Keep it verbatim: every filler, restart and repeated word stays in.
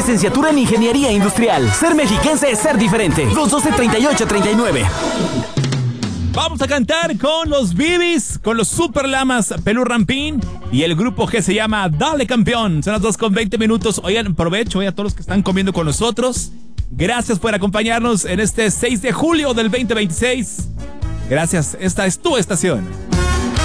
licenciatura en Ingeniería Industrial. Ser mexiquense es ser diferente. dos doce, treinta y ocho, treinta y nueve. Vamos a cantar con los Bibis, con los Super Lamas Pelú Rampín y el grupo que se llama Dale Campeón. Son las dos con veinte minutos. Oigan, provecho eh, a todos los que están comiendo con nosotros. Gracias por acompañarnos en este seis de julio del veinte veintiséis. Gracias, esta es tu estación.